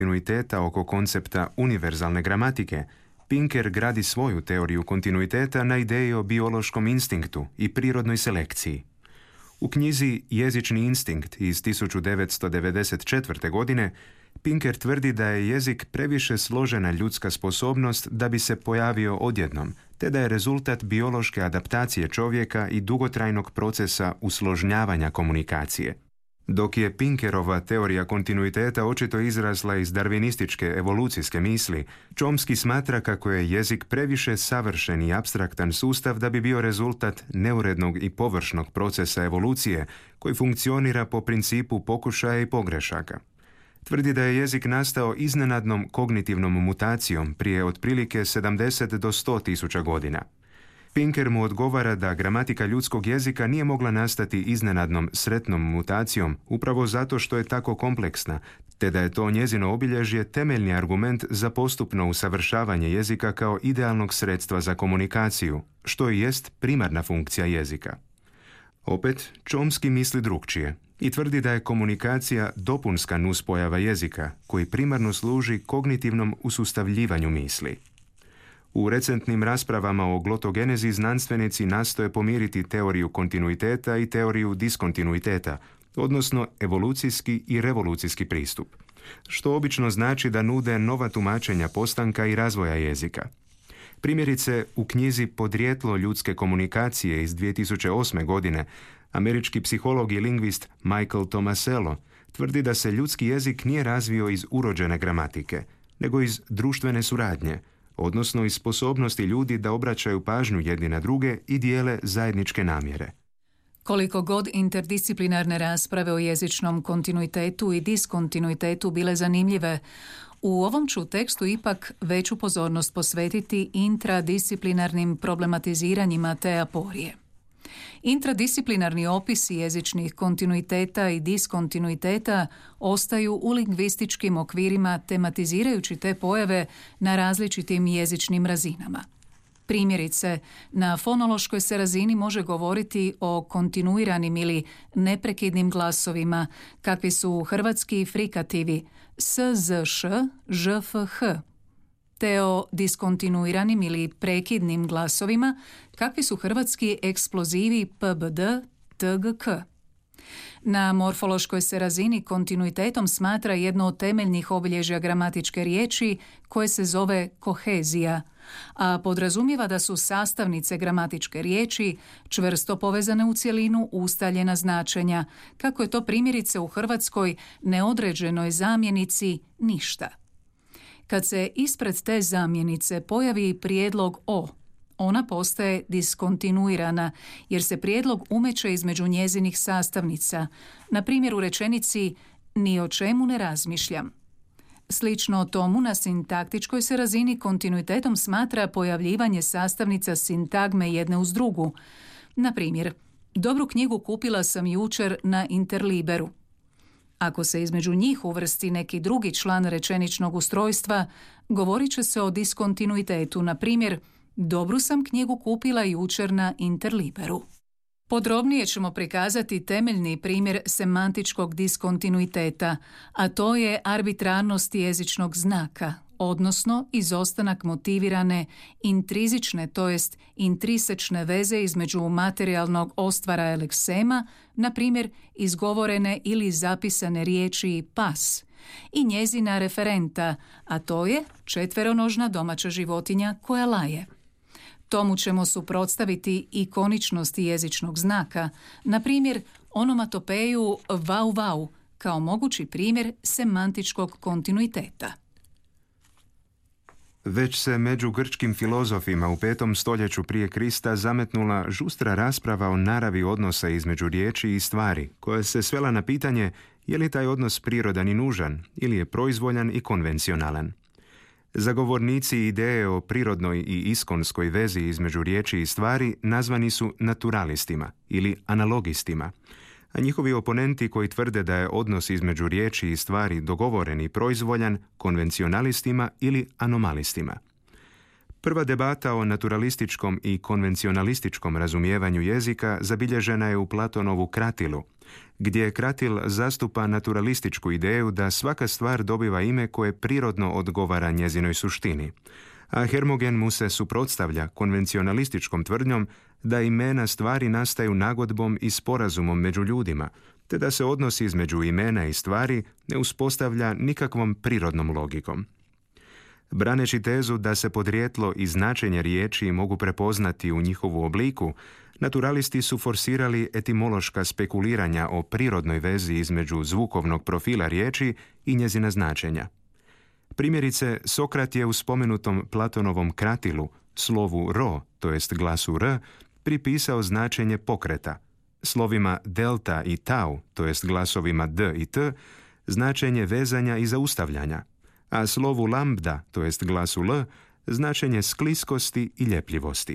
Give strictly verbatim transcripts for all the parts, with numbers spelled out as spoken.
kontinuiteta oko koncepta univerzalne gramatike, Pinker gradi svoju teoriju kontinuiteta na ideji o biološkom instinktu i prirodnoj selekciji. U knjizi Jezični instinkt iz tisuću devetsto devedeset četvrte. godine Pinker tvrdi da je jezik previše složena ljudska sposobnost da bi se pojavio odjednom, te da je rezultat biološke adaptacije čovjeka i dugotrajnog procesa usložnjavanja komunikacije. Dok je Pinkerova teorija kontinuiteta očito izrasla iz darvinističke evolucijske misli, Chomsky smatra kako je jezik previše savršen i apstraktan sustav da bi bio rezultat neurednog i površnog procesa evolucije koji funkcionira po principu pokušaja i pogrešaka. Tvrdi da je jezik nastao iznenadnom kognitivnom mutacijom prije otprilike sedamdeset do sto tisuća godina. Pinker mu odgovara da gramatika ljudskog jezika nije mogla nastati iznenadnom sretnom mutacijom upravo zato što je tako kompleksna, te da je to njezino obilježje temeljni argument za postupno usavršavanje jezika kao idealnog sredstva za komunikaciju, što i jest primarna funkcija jezika. Opet, Chomsky misli drukčije i tvrdi da je komunikacija dopunska nuspojava jezika koji primarno služi kognitivnom usustavljivanju misli. U recentnim raspravama o glotogenezi znanstvenici nastoje pomiriti teoriju kontinuiteta i teoriju diskontinuiteta, odnosno evolucijski i revolucijski pristup, što obično znači da nude nova tumačenja postanka i razvoja jezika. Primjerice, u knjizi Podrijetlo ljudske komunikacije iz dvije tisuće osme. godine američki psiholog i lingvist Michael Tomasello tvrdi da se ljudski jezik nije razvio iz urođene gramatike, nego iz društvene suradnje, odnosno iz sposobnosti ljudi da obraćaju pažnju jedni na druge i dijele zajedničke namjere. Koliko god interdisciplinarne rasprave o jezičnom kontinuitetu i diskontinuitetu bile zanimljive, u ovom ću tekstu ipak veću pozornost posvetiti intradisciplinarnim problematiziranjima te aporije. Intradisciplinarni opisi jezičnih kontinuiteta i diskontinuiteta ostaju u lingvističkim okvirima tematizirajući te pojave na različitim jezičnim razinama. Primjerice, na fonološkoj se razini može govoriti o kontinuiranim ili neprekidnim glasovima, kakvi su hrvatski frikativi s, z, š, ž, f, h, te o diskontinuiranim ili prekidnim glasovima, kakvi su hrvatski eksplozivi p, b, d, t, g, k. Na morfološkoj se razini kontinuitetom smatra jedno od temeljnih obilježja gramatičke riječi koje se zove kohezija, a podrazumijeva da su sastavnice gramatičke riječi čvrsto povezane u cjelinu ustaljena značenja, kako je to primjerice u hrvatskoj neodređenoj zamjenici ništa. Kad se ispred te zamjenice pojavi prijedlog o, ona postaje diskontinuirana jer se prijedlog umeće između njezinih sastavnica, na primjer u rečenici ni o čemu ne razmišljam. Slično tomu na sintaktičkoj se razini kontinuitetom smatra pojavljivanje sastavnica sintagme jedne uz drugu. Na primjer, dobru knjigu kupila sam jučer na Interliberu. Ako se između njih uvrsti neki drugi član rečeničnog ustrojstva, govorit će se o diskontinuitetu, na primjer, dobru sam knjigu kupila jučer na Interliberu. Podrobnije ćemo prikazati temeljni primjer semantičkog diskontinuiteta, a to je arbitrarnost jezičnog znaka, odnosno izostanak motivirane intrizične, to jest intrisečne veze između materijalnog ostvara eleksema, na primjer izgovorene ili zapisane riječi pas, i njezina referenta, a to je četveronožna domaća životinja koja laje. Tomu ćemo suprotstaviti ikoničnost jezičnog znaka, na primjer onomatopeju vau vau, kao mogući primjer semantičkog kontinuiteta. Već se među grčkim filozofima u petom stoljeću prije Krista zametnula žustra rasprava o naravi odnosa između riječi i stvari, koja se svela na pitanje je li taj odnos prirodan i nužan ili je proizvoljan i konvencionalan. Zagovornici ideje o prirodnoj i iskonskoj vezi između riječi i stvari nazvani su naturalistima ili analogistima, a njihovi oponenti koji tvrde da je odnos između riječi i stvari dogovoren i proizvoljan konvencionalistima ili anomalistima. Prva debata o naturalističkom i konvencionalističkom razumijevanju jezika zabilježena je u Platonovu Kratilu, gdje Kratil zastupa naturalističku ideju da svaka stvar dobiva ime koje prirodno odgovara njezinoj suštini, a Hermogen mu se suprotstavlja konvencionalističkom tvrdnjom da imena stvari nastaju nagodbom i sporazumom među ljudima, te da se odnos između imena i stvari ne uspostavlja nikakvom prirodnom logikom. Braneći tezu da se podrijetlo i značenje riječi mogu prepoznati u njihovu obliku, naturalisti su forsirali etimološka spekuliranja o prirodnoj vezi između zvukovnog profila riječi i njezina značenja. Primjerice, Sokrat je u spomenutom Platonovom Kratilu, slovu ro, to jest glasu r, pripisao značenje pokreta, slovima delta i tau, to jest glasovima d i t, značenje vezanja i zaustavljanja, a slovu lambda, to jest glasu l, značenje skliskosti i ljepljivosti.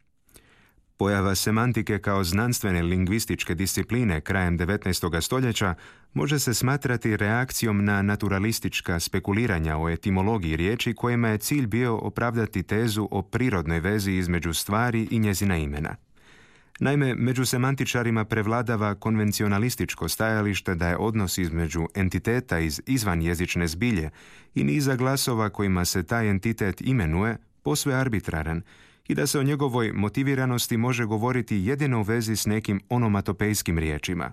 Pojava semantike kao znanstvene lingvističke discipline krajem devetnaestog stoljeća može se smatrati reakcijom na naturalistička spekuliranja o etimologiji riječi kojima je cilj bio opravdati tezu o prirodnoj vezi između stvari i njezina imena. Naime, među semantičarima prevladava konvencionalističko stajalište da je odnos između entiteta iz izvanjezične zbilje i niza glasova kojima se taj entitet imenuje posve arbitraran i da se o njegovoj motiviranosti može govoriti jedino u vezi s nekim onomatopejskim riječima.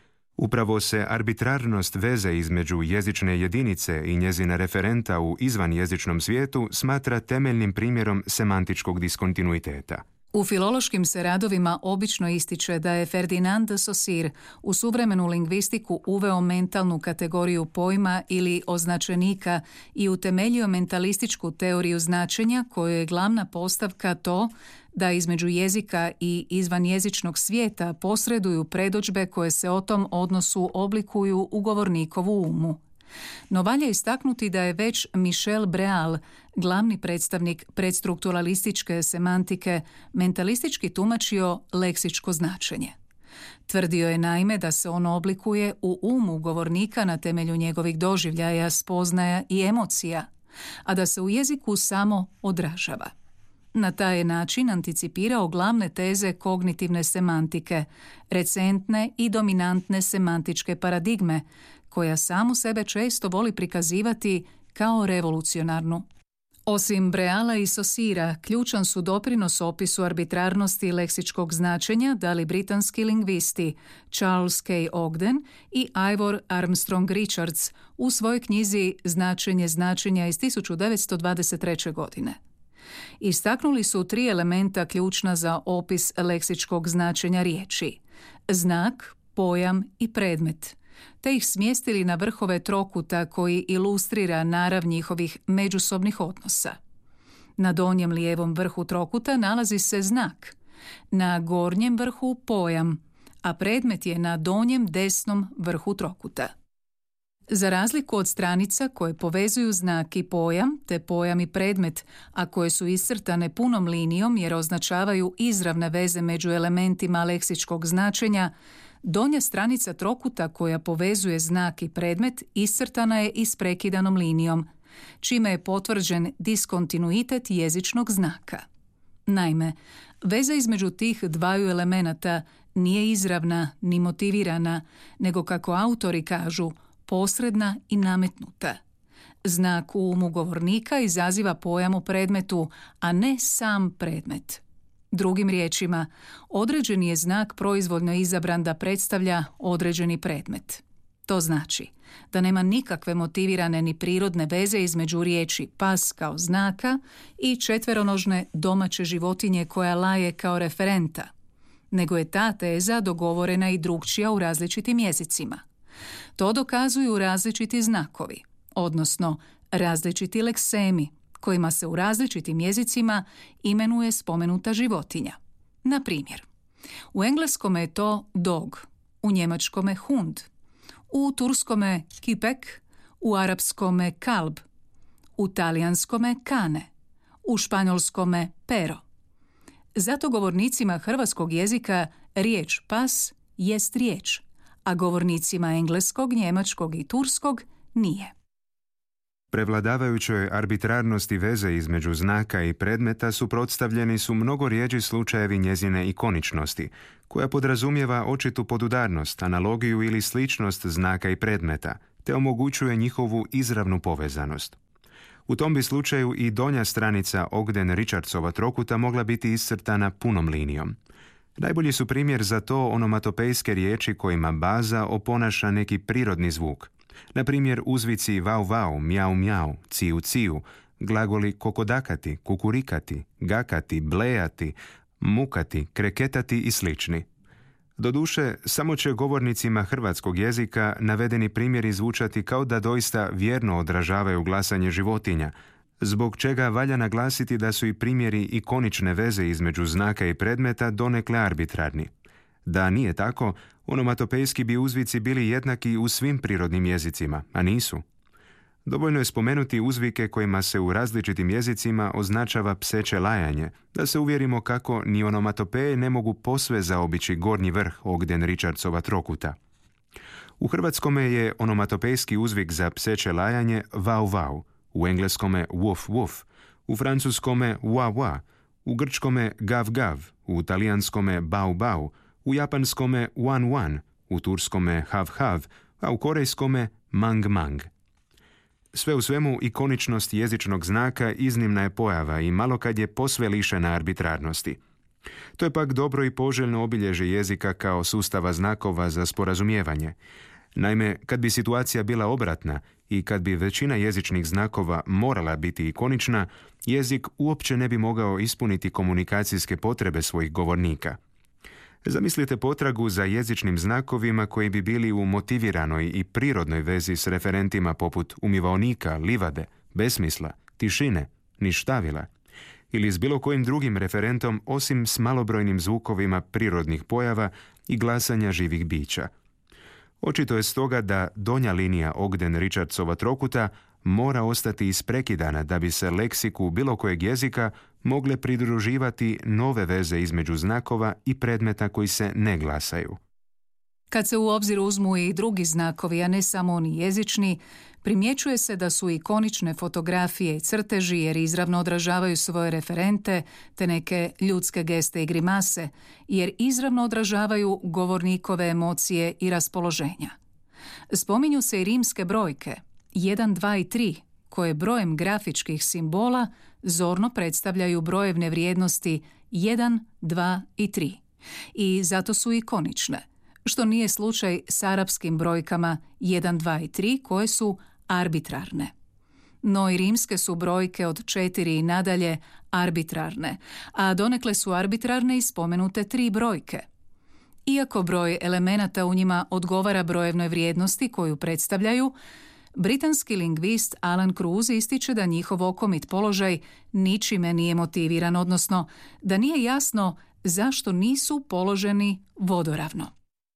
Upravo se arbitrarnost veze između jezične jedinice i njezina referenta u izvanjezičnom svijetu smatra temeljnim primjerom semantičkog diskontinuiteta. U filološkim se radovima obično ističe da je Ferdinand de Saussure u suvremenu lingvistiku uveo mentalnu kategoriju pojma ili označenika i utemeljio mentalističku teoriju značenja kojoj je glavna postavka to da između jezika i izvanjezičnog svijeta posreduju predodžbe koje se o tom odnosu oblikuju u govornikovu umu. No valja istaknuti da je već Michel Breal, glavni predstavnik predstrukturalističke semantike, mentalistički tumačio leksičko značenje. Tvrdio je naime da se ono oblikuje u umu govornika na temelju njegovih doživljaja, spoznaja i emocija, a da se u jeziku samo odražava. Na taj je način anticipirao glavne teze kognitivne semantike, recentne i dominantne semantičke paradigme, koja samu sebe često voli prikazivati kao revolucionarnu. Osim Breala i Saussura, ključan su doprinos opisu arbitrarnosti leksičkog značenja dali britanski lingvisti Charles K. Ogden i Ivor Armstrong Richards u svojoj knjizi Značenje značenja iz tisuću devetsto dvadeset treće. godine. Istaknuli su tri elementa ključna za opis leksičkog značenja riječi: znak, pojam i predmet, te ih smjestili na vrhove trokuta koji ilustrira narav njihovih međusobnih odnosa. Na donjem lijevom vrhu trokuta nalazi se znak, na gornjem vrhu pojam, a predmet je na donjem desnom vrhu trokuta. Za razliku od stranica koje povezuju znak i pojam, te pojam i predmet, a koje su iscrtane punom linijom jer označavaju izravne veze među elementima leksičkog značenja, donja stranica trokuta koja povezuje znak i predmet iscrtana je isprekidanom linijom, čime je potvrđen diskontinuitet jezičnog znaka. Naime, veza između tih dvaju elemenata nije izravna ni motivirana, nego, kako autori kažu, posredna i nametnuta. Znak u umu govornika izaziva pojam u predmetu, a ne sam predmet. Drugim riječima, određeni je znak proizvoljno izabran da predstavlja određeni predmet. To znači da nema nikakve motivirane ni prirodne veze između riječi pas kao znaka i četveronožne domaće životinje koja laje kao referenta, nego je ta teza dogovorena i drukčija u različitim jezicima. To dokazuju različiti znakovi, odnosno različiti leksemi, kojima se u različitim jezicima imenuje spomenuta životinja. Na primjer, u engleskome je to dog, u njemačkome hund, u turskome kipek, u arapskome kalb, u talijanskome kane, u španjolskome pero. Zato govornicima hrvatskog jezika riječ pas jest riječ, a govornicima engleskog, njemačkog i turskog nije. Prevladavajućoj arbitrarnosti veze između znaka i predmeta suprotstavljeni su mnogo rjeđi slučajevi njezine ikoničnosti, koja podrazumijeva očitu podudarnost, analogiju ili sličnost znaka i predmeta, te omogućuje njihovu izravnu povezanost. U tom bi slučaju i donja stranica Ogden-Richardsova trokuta mogla biti iscrtana punom linijom. Najbolji su primjer za to onomatopejske riječi kojima baza oponaša neki prirodni zvuk. Na primjer uzvici vau vau, mjau mjau, ciu ciu, glagoli kokodakati, kukurikati, gakati, blejati, mukati, kreketati i slični. Doduše, samo će govornicima hrvatskog jezika navedeni primjeri zvučati kao da doista vjerno odražavaju glasanje životinja, zbog čega valja naglasiti da su i primjeri ikonične veze između znaka i predmeta donekle arbitrarni. Da nije tako, onomatopejski bi uzvici bili jednaki u svim prirodnim jezicima, a nisu. Dovoljno je spomenuti uzvike kojima se u različitim jezicima označava pseće lajanje, da se uvjerimo kako ni onomatopeje ne mogu posve zaobići gornji vrh Ogden-Richardsova trokuta. U hrvatskome je onomatopejski uzvik za pseće lajanje vau vau, u engleskome woof woof, u francuskome wa wa, u grčkome gav gav, u talijanskome bau bau, u japanskome wan wan, u turskome hav hav, a u korejskome mang mang. Sve u svemu, ikoničnost jezičnog znaka iznimna je pojava i malo kad je posve lišena arbitrarnosti. To je pak dobro i poželjno obilježje jezika kao sustava znakova za sporazumijevanje. Naime, kad bi situacija bila obratna i kad bi većina jezičnih znakova morala biti ikonična, jezik uopće ne bi mogao ispuniti komunikacijske potrebe svojih govornika. Zamislite potragu za jezičnim znakovima koji bi bili u motiviranoj i prirodnoj vezi s referentima poput umivaonika, livade, besmisla, tišine, ništavila, ili s bilo kojim drugim referentom osim s malobrojnim zvukovima prirodnih pojava i glasanja živih bića. Očito je stoga da donja linija Ogden-Richardsova trokuta mora ostati isprekidana da bi se leksiku bilo kojeg jezika mogle pridruživati nove veze između znakova i predmeta koji se ne glasaju. Kad se u obzir uzmu i drugi znakovi, a ne samo oni jezični, primjećuje se da su ikonične fotografije i crteži jer izravno odražavaju svoje referente te neke ljudske geste i grimase, jer izravno odražavaju govornikove emocije i raspoloženja. Spominju se i rimske brojke jedan, dva i tri, koje brojem grafičkih simbola zorno predstavljaju brojevne vrijednosti jedan, dva i tri. I zato su ikonične, što nije slučaj s arapskim brojkama jedan, dva i tri koje su arbitrarne. No i rimske su brojke od četiri i nadalje arbitrarne, a donekle su arbitrarne i spomenute tri brojke. Iako broj elemenata u njima odgovara brojevnoj vrijednosti koju predstavljaju, britanski lingvist Alan Cruz ističe da njihov okomit položaj ničime nije motiviran, odnosno da nije jasno zašto nisu položeni vodoravno.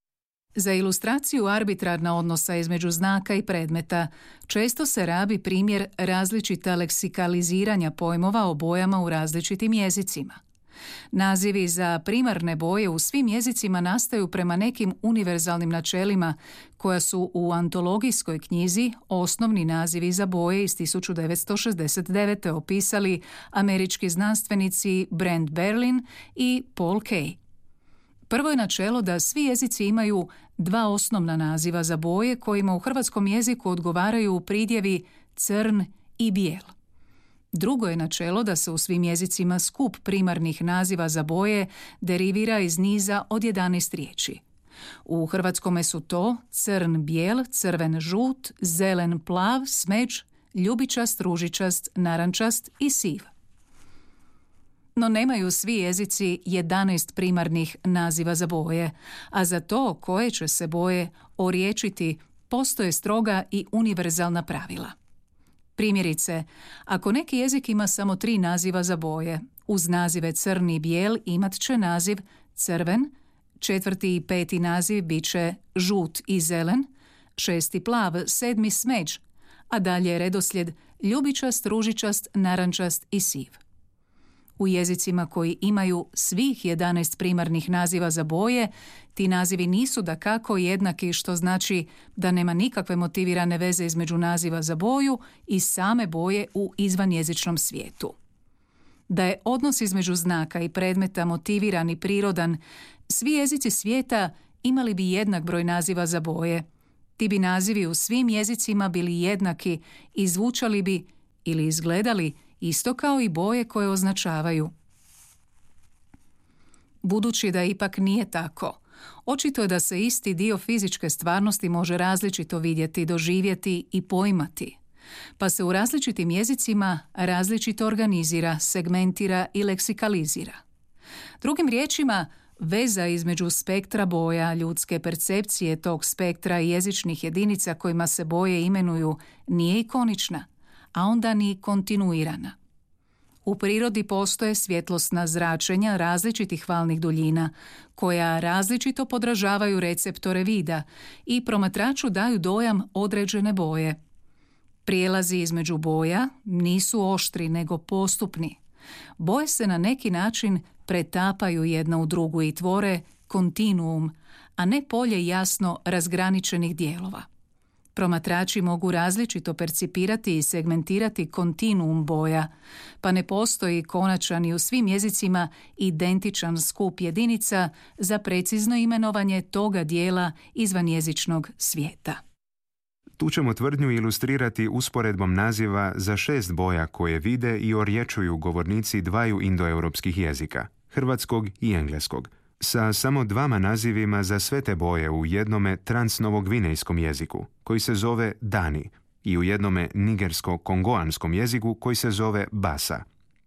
Za ilustraciju arbitrarna odnosa između znaka i predmeta često se rabi primjer različita leksikaliziranja pojmova o bojama u različitim jezicima. Nazivi za primarne boje u svim jezicima nastaju prema nekim univerzalnim načelima koja su u antologijskoj knjizi Osnovni nazivi za boje iz tisuću devetsto šezdeset devete opisali američki znanstvenici Brent Berlin i Paul Kay. Prvo je načelo da svi jezici imaju dva osnovna naziva za boje kojima u hrvatskom jeziku odgovaraju pridjevi crn i bijel. Drugo je načelo da se u svim jezicima skup primarnih naziva za boje derivira iz niza od jedanaest riječi. U hrvatskome su to crn bijel, crven žut, zelen plav, smeđ, ljubičast, ružičast, narančast i siv. No nemaju svi jezici jedanaest primarnih naziva za boje, a za to koje će se boje oriječiti postoje stroga i univerzalna pravila. Primjerice, ako neki jezik ima samo tri naziva za boje, uz nazive crni i bijel imat će naziv crven, četvrti i peti naziv bit će žut i zelen, šesti plav, sedmi smeđ, a dalje redoslijed ljubičast, ružičast, narančast i siv. U jezicima koji imaju svih jedanaest primarnih naziva za boje, ti nazivi nisu dakako jednaki, što znači da nema nikakve motivirane veze između naziva za boju i same boje u izvanjezičnom svijetu. Da je odnos između znaka i predmeta motiviran i prirodan, svi jezici svijeta imali bi jednak broj naziva za boje. Ti bi nazivi u svim jezicima bili jednaki i zvučali bi ili izgledali isto kao i boje koje označavaju. Budući da ipak nije tako, očito je da se isti dio fizičke stvarnosti može različito vidjeti, doživjeti i poimati, pa se u različitim jezicima različito organizira, segmentira i leksikalizira. Drugim riječima, veza između spektra boja, ljudske percepcije tog spektra i jezičnih jedinica kojima se boje imenuju nije ikonična, a onda ni kontinuirana. U prirodi postoje svjetlosna zračenja različitih valnih duljina, koja različito podražavaju receptore vida i promatraču daju dojam određene boje. Prijelazi između boja nisu oštri nego postupni. Boje se na neki način pretapaju jedna u drugu i tvore kontinuum, a ne polje jasno razgraničenih dijelova. Promatrači mogu različito percipirati i segmentirati kontinuum boja, pa ne postoji konačan i u svim jezicima identičan skup jedinica za precizno imenovanje toga dijela izvanjezičnog svijeta. Tu ćemo tvrdnju ilustrirati usporedbom naziva za šest boja koje vide i orječuju govornici dvaju indoeuropskih jezika, hrvatskog i engleskog, sa samo dvama nazivima za sve te boje u jednome transnovogvinejskom jeziku, koji se zove Dani, i u jednome nigersko-kongoanskom jeziku koji se zove Basa.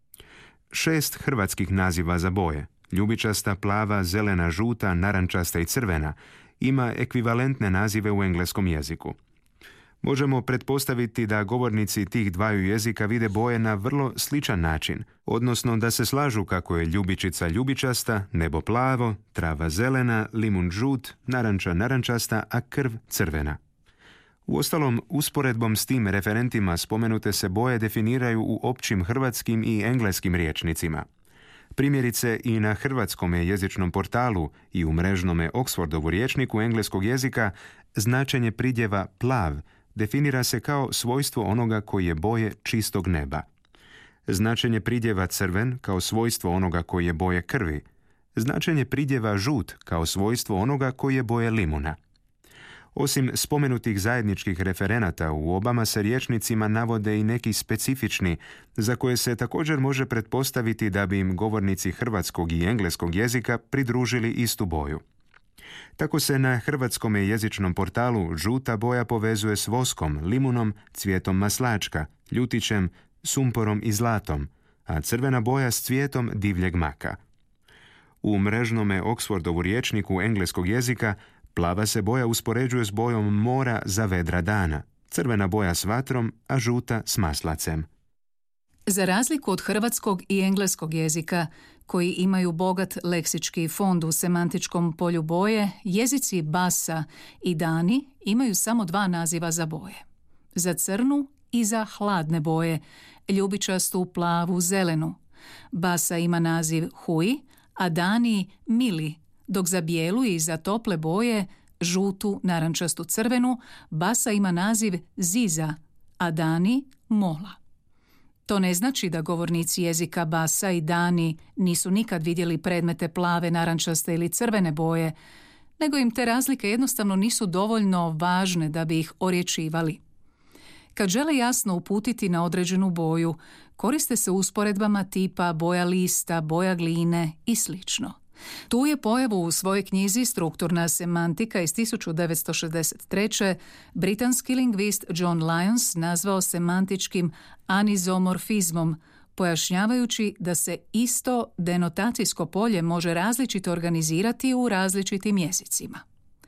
Šest hrvatskih naziva za boje, ljubičasta, plava, zelena, žuta, narančasta i crvena, ima ekvivalentne nazive u engleskom jeziku. Možemo pretpostaviti da govornici tih dvaju jezika vide boje na vrlo sličan način, odnosno da se slažu kako je ljubičica ljubičasta, nebo plavo, trava zelena, limun žut, naranča narančasta, a krv crvena. Uostalom, usporedbom s tim referentima spomenute se boje definiraju u općim hrvatskim i engleskim rječnicima. Primjerice, i na hrvatskome jezičnom portalu i u mrežnome Oxfordovu rječniku engleskog jezika značenje pridjeva plav definira se kao svojstvo onoga koji je boje čistog neba. Značenje pridjeva crven kao svojstvo onoga koji je boje krvi. Značenje pridjeva žut kao svojstvo onoga koji je boje limuna. Osim spomenutih zajedničkih referenata, u obama se rječnicima navode i neki specifični, za koje se također može pretpostaviti da bi im govornici hrvatskog i engleskog jezika pridružili istu boju. Tako se na hrvatskome jezičnom portalu žuta boja povezuje s voskom, limunom, cvijetom maslačka, ljutićem, sumporom i zlatom, a crvena boja s cvijetom divljeg maka. U mrežnome Oxfordovu rječniku engleskog jezika plava se boja uspoređuje s bojom mora za vedra dana, crvena boja s vatrom, a žuta s maslacem. Za razliku od hrvatskog i engleskog jezika, koji imaju bogat leksički fond u semantičkom polju boje, jezici Basa i Dani imaju samo dva naziva za boje. Za crnu i za hladne boje, ljubičastu, plavu, zelenu. Basa ima naziv Hui, a Dani Mili, dok za bijelu i za tople boje, žutu, narančastu, crvenu, Basa ima naziv Ziza, a Dani Mola. To ne znači da govornici jezika Basa i Dani nisu nikad vidjeli predmete plave, narančaste ili crvene boje, nego im te razlike jednostavno nisu dovoljno važne da bi ih orječivali. Kad žele jasno uputiti na određenu boju, koriste se usporedbama tipa boja lista, boja gline i slično. Tu je pojavu u svojoj knjizi Strukturna semantika iz tisuću devetsto šezdeset treće britanski lingvist John Lyons nazvao semantičkim anizomorfizmom, pojašnjavajući da se isto denotacijsko polje može različito organizirati u različitim jezicima.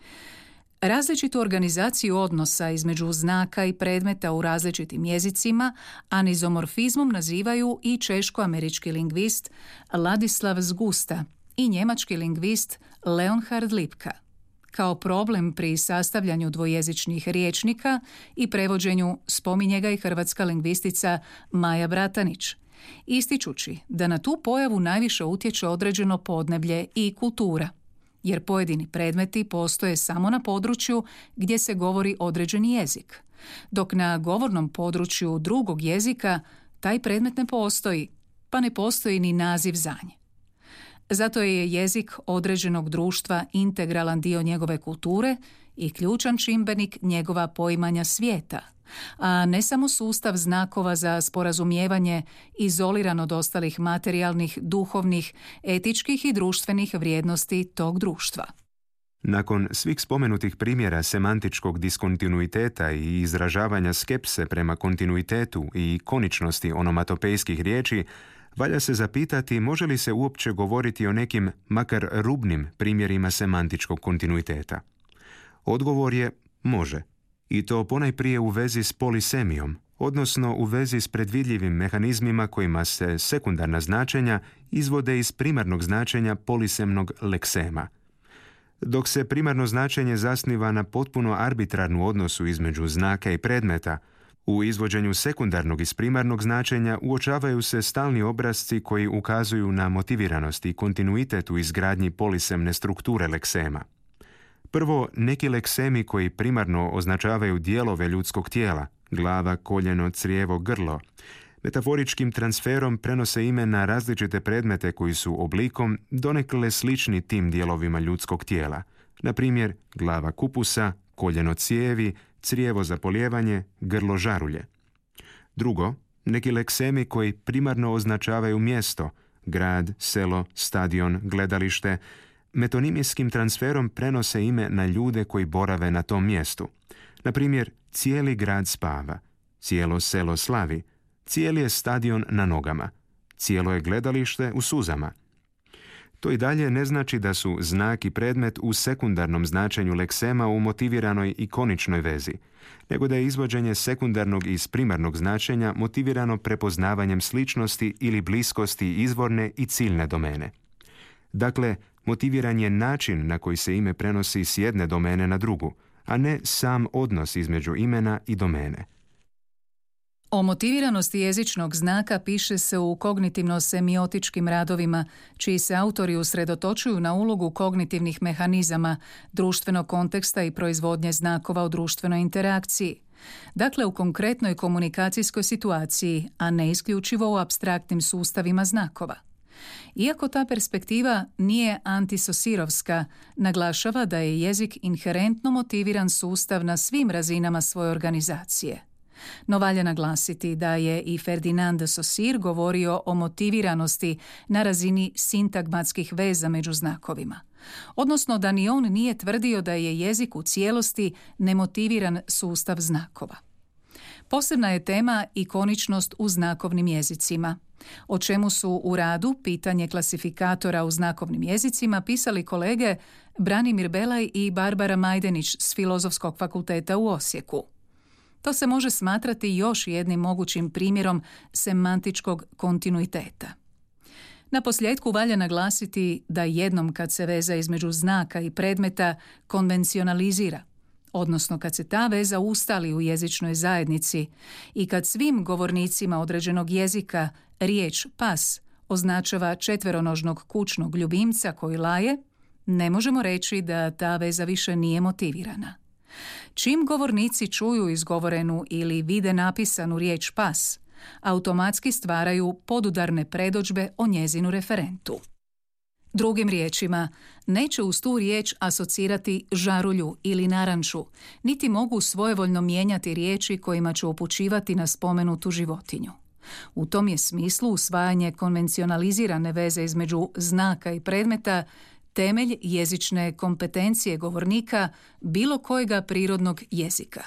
Različitu organizaciju odnosa između znaka i predmeta u različitim jezicima anizomorfizmom nazivaju i češko-američki lingvist Ladislav Zgusta i njemački lingvist Leonhard Lipka. Kao problem pri sastavljanju dvojezičnih rječnika i prevođenju spominje ga i hrvatska lingvistica Maja Bratanić, ističući da na tu pojavu najviše utječe određeno podneblje i kultura, jer pojedini predmeti postoje samo na području gdje se govori određeni jezik, dok na govornom području drugog jezika taj predmet ne postoji, pa ne postoji ni naziv za nje. Zato je jezik određenog društva integralan dio njegove kulture i ključan čimbenik njegova poimanja svijeta, a ne samo sustav znakova za sporazumijevanje izoliran od ostalih materijalnih, duhovnih, etičkih i društvenih vrijednosti tog društva. Nakon svih spomenutih primjera semantičkog diskontinuiteta i izražavanja skepse prema kontinuitetu i koničnosti onomatopejskih riječi, valja se zapitati može li se uopće govoriti o nekim, makar rubnim, primjerima semantičkog kontinuiteta. Odgovor je može. I to ponajprije u vezi s polisemijom, odnosno u vezi s predvidljivim mehanizmima kojima se sekundarna značenja izvode iz primarnog značenja polisemnog leksema. Dok se primarno značenje zasniva na potpuno arbitrarnu odnosu između znaka i predmeta, u izvođenju sekundarnog iz primarnog značenja uočavaju se stalni obrasci koji ukazuju na motiviranost i kontinuitet u izgradnji polisemne strukture leksema. Prvo, neki leksemi koji primarno označavaju dijelove ljudskog tijela, glava, koljeno, crijevo, grlo, metaforičkim transferom prenose ime na različite predmete koji su oblikom donekle slični tim dijelovima ljudskog tijela, na primjer glava kupusa, koljeno cijevi, crijevo za polijevanje, grlo žarulje. Drugo, neki leksemi koji primarno označavaju mjesto, grad, selo, stadion, gledalište, metonimijskim transferom prenose ime na ljude koji borave na tom mjestu. Na primjer, cijeli grad spava, cijelo selo slavi, cijeli je stadion na nogama, cijelo je gledalište u suzama. To i dalje ne znači da su znak i predmet u sekundarnom značenju leksema u motiviranoj i koničnoj vezi, nego da je izvođenje sekundarnog iz primarnog značenja motivirano prepoznavanjem sličnosti ili bliskosti izvorne i ciljne domene. Dakle, motiviran je način na koji se ime prenosi s jedne domene na drugu, a ne sam odnos između imena i domene. O motiviranosti jezičnog znaka piše se u kognitivno-semiotičkim radovima, čiji se autori usredotočuju na ulogu kognitivnih mehanizama, društvenog konteksta i proizvodnje znakova u društvenoj interakciji. Dakle, u konkretnoj komunikacijskoj situaciji, a ne isključivo u apstraktnim sustavima znakova. Iako ta perspektiva nije antisosirovska, naglašava da je jezik inherentno motiviran sustav na svim razinama svoje organizacije. No valja naglasiti da je i Ferdinand de Saussure govorio o motiviranosti na razini sintagmatskih veza među znakovima, odnosno da ni on nije tvrdio da je jezik u cijelosti nemotiviran sustav znakova. Posebna je tema ikoničnost u znakovnim jezicima, o čemu su u radu Pitanje klasifikatora u znakovnim jezicima pisali kolege Branimir Belaj i Barbara Majdenić s Filozofskog fakulteta u Osijeku. To se može smatrati još jednim mogućim primjerom semantičkog kontinuiteta. Na posljedku valja naglasiti da jednom kad se veza između znaka i predmeta konvencionalizira, odnosno kad se ta veza ustali u jezičnoj zajednici i kad svim govornicima određenog jezika riječ pas označava četveronožnog kućnog ljubimca koji laje, ne možemo reći da ta veza više nije motivirana. Čim govornici čuju izgovorenu ili vide napisanu riječ pas, automatski stvaraju podudarne predodžbe o njezinu referentu. Drugim riječima, neće uz tu riječ asocirati žarulju ili naranču, niti mogu svojevoljno mijenjati riječi kojima će upućivati na spomenutu životinju. U tom je smislu usvajanje konvencionalizirane veze između znaka i predmeta temelj jezične kompetencije govornika bilo kojega prirodnog jezika.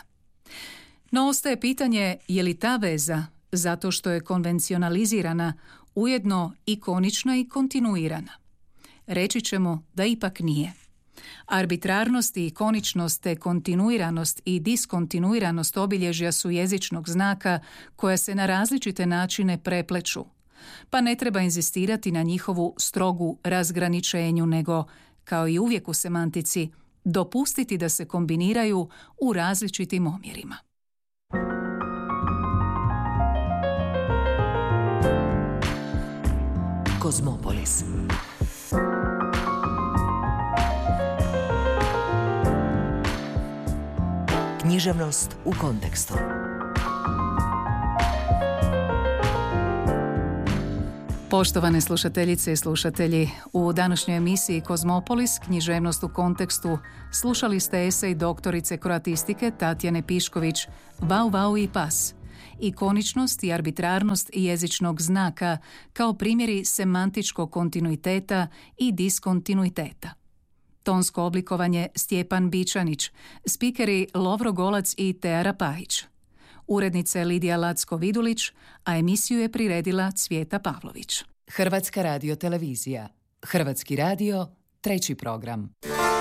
No ostaje pitanje je li ta veza, zato što je konvencionalizirana, ujedno ikonična i kontinuirana. Reći ćemo da ipak nije. Arbitrarnost i ikoničnost te kontinuiranost i diskontinuiranost obilježja su jezičnog znaka koja se na različite načine prepleću, pa ne treba inzistirati na njihovu strogu razgraničenju, nego, kao i uvijek u semantici, dopustiti da se kombiniraju u različitim omjerima. Kozmopolis. Književnost u kontekstu. Poštovane slušateljice i slušatelji, u današnjoj emisiji Kozmopolis, književnost u kontekstu, slušali ste esej doktorice kroatistike Tatjane Pišković Vau, vau i pas. Ikoničnost i arbitrarnost jezičnog znaka kao primjeri semantičkog kontinuiteta i diskontinuiteta. Tonsko oblikovanje Stjepan Bičanić, spikeri Lovro Golac i Teara Pajić. Urednica Lidija Lacko-Vidulić, a emisiju je priredila Cvjeta Pavlović. Hrvatska radiotelevizija. Hrvatski radio, treći program.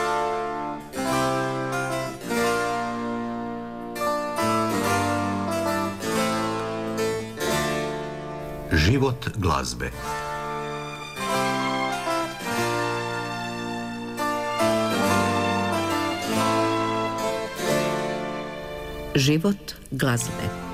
Život glazbe. Život glazbe.